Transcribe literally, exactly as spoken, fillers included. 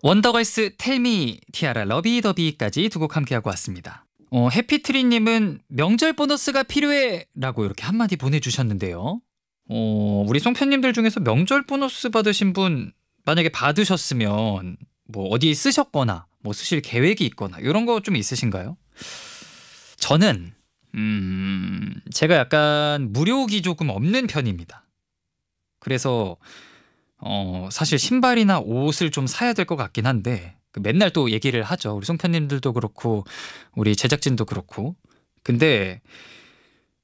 원더걸스 텔미, 티아라 러비더비까지 두 곡 함께하고 왔습니다. 어, 해피트리님은 명절 보너스가 필요해 라고 이렇게 한마디 보내주셨는데요. 어, 우리 송편님들 중에서 명절 보너스 받으신 분 만약에 받으셨으면 뭐 어디 쓰셨거나 뭐 쓰실 계획이 있거나 이런 거 좀 있으신가요? 저는 음, 제가 약간 무료기 조금 없는 편입니다. 그래서 어, 사실 신발이나 옷을 좀 사야 될 것 같긴 한데 그 맨날 또 얘기를 하죠. 우리 송편님들도 그렇고 우리 제작진도 그렇고. 근데